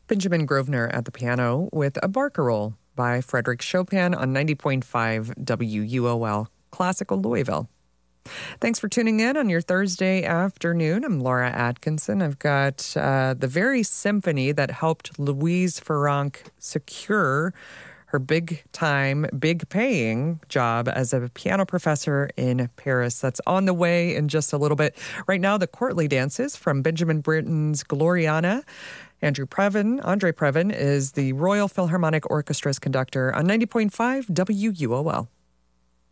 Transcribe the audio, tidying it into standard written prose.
Benjamin Grosvenor at the piano with a barcarolle by Frédéric Chopin on 90.5 WUOL, Classical Louisville. Thanks for tuning in on your Thursday afternoon. I'm Laura Atkinson. I've got the very symphony that helped Louise Farrenc secure her big-time, big-paying job as a piano professor in Paris. That's on the way in just a little bit. Right now, the courtly dances from Benjamin Britten's Gloriana. Andre Previn is the Royal Philharmonic Orchestra's conductor on 90.5 WUOL.